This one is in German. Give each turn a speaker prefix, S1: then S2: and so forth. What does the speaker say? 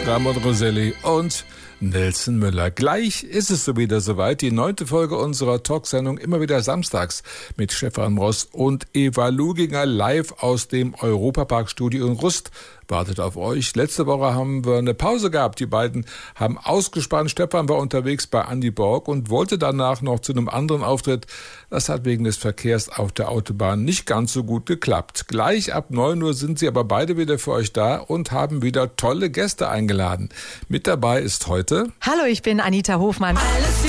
S1: Ramon Roselli und Nelson Müller. Gleich ist es so wieder soweit. Die 9. Folge unserer Talksendung, immer wieder samstags mit Stefan Ross und Eva Luginger live aus dem Europapark-Studio in Rust. Wartet auf euch. Letzte Woche haben wir eine Pause gehabt. Die beiden haben ausgespannt. Stefan war unterwegs bei Andy Borg und wollte danach noch zu einem anderen Auftritt. Das hat wegen des Verkehrs auf der Autobahn nicht ganz so gut geklappt. Gleich ab 9 Uhr sind sie aber beide wieder für euch da und haben wieder tolle Gäste eingeladen. Mit dabei ist heute...
S2: Hallo, ich bin Anita Hofmann.